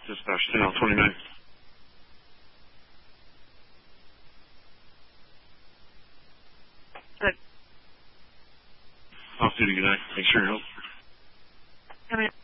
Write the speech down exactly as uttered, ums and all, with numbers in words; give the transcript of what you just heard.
Dispatch ten L twenty-nine. Good. Off duty, good night. Thanks for your help. Come in.